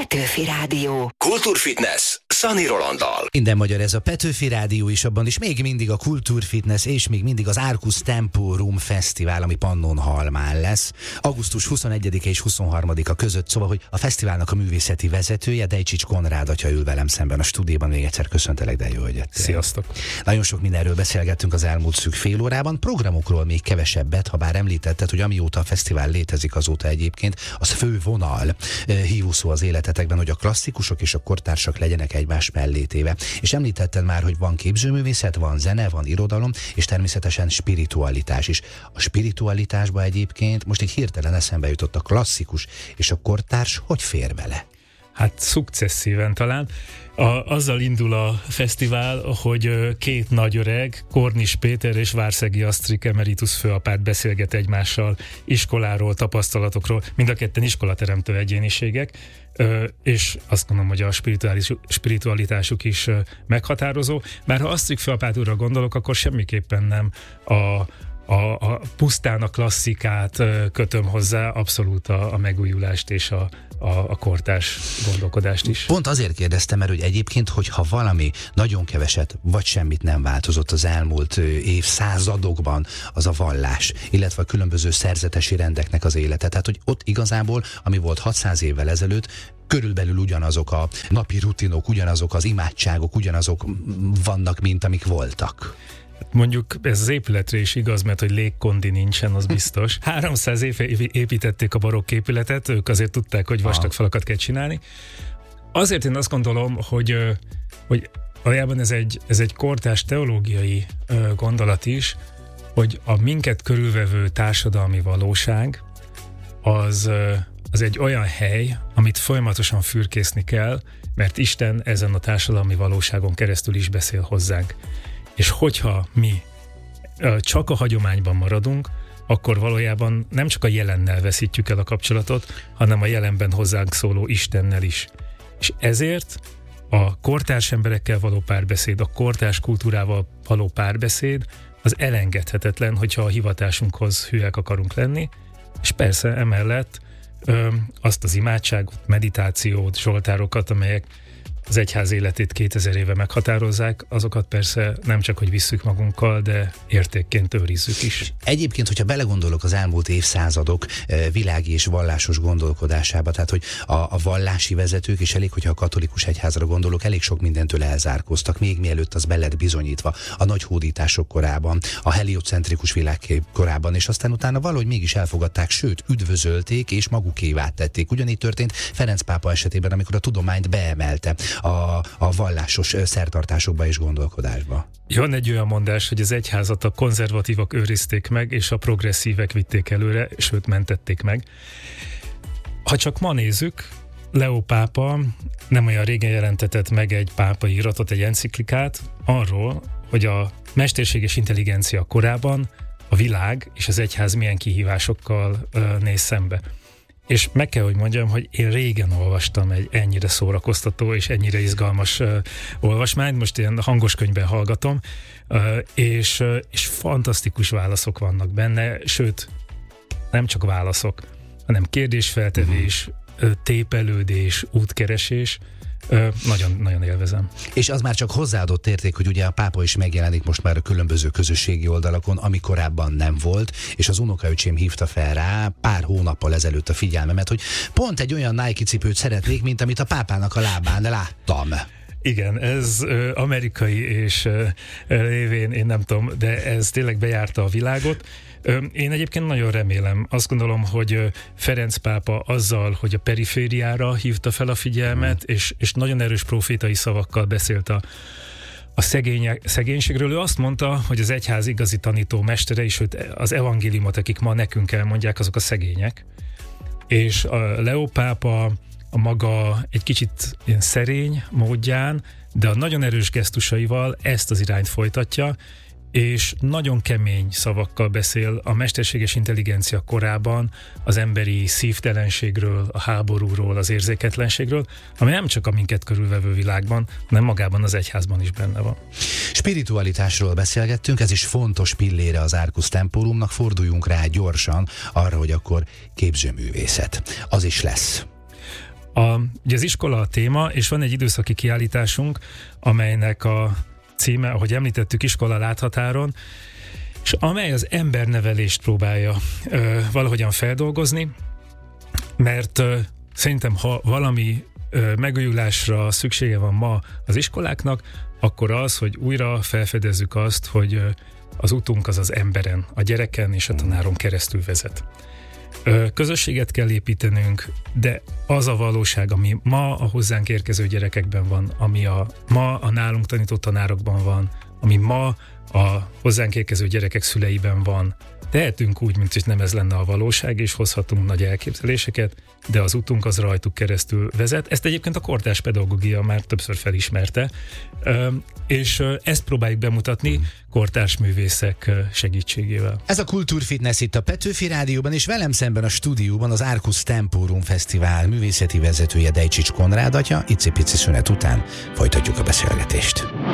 Petőfi Rádió. Kultúrfitness Szani Rolanddal. Minden magyar, ez a Petőfi Rádió is, abban is még mindig a Kultúrfitness és még mindig az Arcus Temporum Fesztivál, ami Pannonhalmán lesz. Augusztus 21 és 23-a között, szóval, hogy a fesztiválnak a művészeti vezetője, Dejcsics Konrád atya ül velem szemben a stúdióban. Még egyszer köszöntelek, de jó, hogy jöttél. Sziasztok! Nagyon sok mindenről beszélgettünk az elmúlt szűk fél órában, programokról még kevesebbet, ha bár említetted, hogy amióta a fesztivál létezik, azóta egyébként az fő vonal, hívószó az életetekben, hogy a klasszikusok és a kortársak legyenek egymás mellé téve. És említetted már, hogy van képzőművészet, van zene, van irodalom, és természetesen spiritualitás is. A spiritualitásba egyébként most így hirtelen eszembe jutott a klasszikus és a kortárs, hogy fér bele? Hát szukcesszíven talán. Azzal indul a fesztivál, hogy két nagy öreg, Kornis Péter és Várszegi Asztrik emeritus főapát beszélget egymással iskoláról, tapasztalatokról, mind a ketten iskolateremtő egyéniségek, és azt gondolom, hogy a spiritualitásuk is meghatározó. Bár ha Asztrik főapát úrra gondolok, akkor semmiképpen nem a pusztán a klasszikát kötöm hozzá, abszolút a megújulást és a kortárs gondolkodást is. Pont azért kérdeztem, mert hogy egyébként, hogyha valami nagyon keveset vagy semmit nem változott az elmúlt évszázadokban, az a vallás, illetve a különböző szerzetesi rendeknek az élete. Tehát, hogy ott igazából, ami volt 600 évvel ezelőtt, körülbelül ugyanazok a napi rutinok, ugyanazok az imádságok, ugyanazok vannak, mint amik voltak. Mondjuk ez az épületre is igaz, mert hogy légkondi nincsen, az biztos. 300 éve építették a barokk épületet, ők azért tudták, hogy vastag falakat kell csinálni. Azért én azt gondolom, hogy valójában ez egy kortárs teológiai gondolat is, hogy a minket körülvevő társadalmi valóság az egy olyan hely, amit folyamatosan fürkészni kell, mert Isten ezen a társadalmi valóságon keresztül is beszél hozzánk. És hogyha mi csak a hagyományban maradunk, akkor valójában nem csak a jelennel veszítjük el a kapcsolatot, hanem a jelenben hozzánk szóló Istennel is. És ezért a kortárs emberekkel való párbeszéd, a kortárs kultúrával való párbeszéd az elengedhetetlen, hogyha a hivatásunkhoz hűek akarunk lenni, és persze emellett azt az imádságot, meditációt, zsoltárokat, amelyek az egyház életét 2000 éve meghatározzák, azokat persze nem csak, hogy visszük magunkkal, de értékként őrizzük is. Egyébként, hogyha belegondolok az elmúlt évszázadok világi és vallásos gondolkodásába, tehát, hogy a vallási vezetők, és elég, hogyha a katolikus egyházra gondolok, elég sok mindentől elzárkóztak, még mielőtt az be lett bizonyítva a nagy hódítások korában, a heliocentrikus világkép korában, és aztán utána valahogy mégis elfogadták, sőt, üdvözölték és magukévá tették. Ugyanígy történt Ferenc pápa esetében, amikor a tudományt beemelte a vallásos szertartásokba és gondolkodásba. Van egy olyan mondás, hogy az egyházat a konzervatívak őrizték meg, és a progresszívek vitték előre, sőt mentették meg. Ha csak ma nézzük, Leó pápa nem olyan régen jelentetett meg egy pápai iratot, egy enciklikát arról, hogy a mesterséges intelligencia korában a világ és az egyház milyen kihívásokkal néz szembe. És meg kell, hogy mondjam, hogy én régen olvastam egy ennyire szórakoztató és ennyire izgalmas olvasmányt, most ilyen hangos könyvben hallgatom, és fantasztikus válaszok vannak benne, sőt, nem csak válaszok, hanem kérdésfeltevés, tépelődés, útkeresés. Nagyon élvezem. És az már csak hozzáadott érték, hogy ugye a pápa is megjelenik most már a különböző közösségi oldalakon, ami korábban nem volt, és az unokaöcsém hívta fel rá pár hónappal ezelőtt a figyelmemet, hogy pont egy olyan Nike cipőt szeretnék, mint amit a pápának a lábán láttam. Igen, ez amerikai és lévén, én nem tudom, de ez tényleg bejárta a világot. Én egyébként nagyon remélem, azt gondolom, hogy Ferenc pápa azzal, hogy a perifériára hívta fel a figyelmet, és nagyon erős profétai szavakkal beszélt a szegénységről. Ő azt mondta, hogy az egyház igazi tanító mestere, és az evangéliumot, akik ma nekünk elmondják, azok a szegények. És a Leó pápa a maga egy kicsit ilyen szerény módján, de a nagyon erős gesztusaival ezt az irányt folytatja, és nagyon kemény szavakkal beszél a mesterséges intelligencia korában az emberi szívtelenségről, a háborúról, az érzéketlenségről, ami nem csak a minket körülvevő világban, hanem magában az egyházban is benne van. Spiritualitásról beszélgettünk, ez is fontos pillére az Arcus Temporumnak, forduljunk rá gyorsan arra, hogy akkor képzőművészet. Az is lesz. Ugye az iskola a téma, és van egy időszaki kiállításunk, amelynek a címe, ahogy említettük, Iskola láthatáron, és amely az embernevelést próbálja valahogyan feldolgozni, mert szerintem, ha valami megújulásra szüksége van ma az iskoláknak, akkor az, hogy újra felfedezzük azt, hogy az utunk az emberen, a gyereken és a tanáron keresztül vezet. Közösséget kell építenünk, de az a valóság, ami ma a hozzánk érkező gyerekekben van, ami ma a nálunk tanított tanárokban van, ami ma a hozzánk érkező gyerekek szüleiben van, tehetünk úgy, mint hogy nem ez lenne a valóság, és hozhatunk nagy elképzeléseket, de az utunk az rajtuk keresztül vezet. Ezt egyébként a kortárs pedagógia már többször felismerte, és ezt próbáljuk bemutatni kortárs művészek segítségével. Ez a Kultúrfitness itt a Petőfi Rádióban, és velem szemben a stúdióban az Arcus Temporum Fesztivál művészeti vezetője, Dejcsics Konrád atya. Icipici szünet után folytatjuk a beszélgetést.